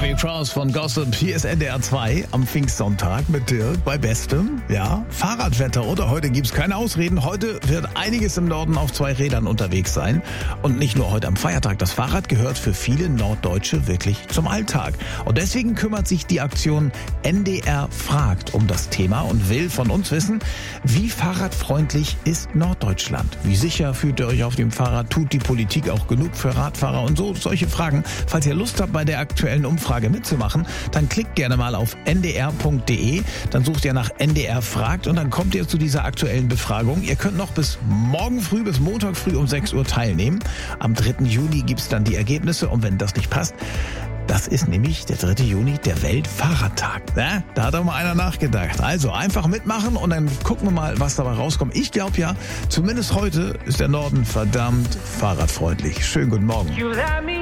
Gary Cross von Gossip. Hier ist NDR 2 am Pfingstsonntag mit Dirk bei Bestem. Ja, Fahrradwetter, oder? Heute gibt's keine Ausreden. Heute wird einiges im Norden auf 2 Rädern unterwegs sein. Und nicht nur heute am Feiertag. Das Fahrrad gehört für viele Norddeutsche wirklich zum Alltag. Und deswegen kümmert sich die Aktion NDR fragt um das Thema und will von uns wissen, wie fahrradfreundlich ist Norddeutschland? Wie sicher fühlt ihr euch auf dem Fahrrad? Tut die Politik auch genug für Radfahrer und so? Solche Fragen. Falls ihr Lust habt, bei der aktuellen Umfrage mitzumachen, dann klickt gerne mal auf ndr.de, dann sucht ihr nach NDR fragt und dann kommt ihr zu dieser aktuellen Befragung. Ihr könnt noch bis morgen früh, bis Montag früh um 6 Uhr teilnehmen. Am 3. Juni gibt's dann die Ergebnisse und wenn das nicht passt, das ist nämlich der 3. Juni, der Weltfahrradtag. Ja, da hat auch mal einer nachgedacht. Also einfach mitmachen und dann gucken wir mal, was dabei rauskommt. Ich glaube ja, zumindest heute ist der Norden verdammt fahrradfreundlich. Schönen guten Morgen.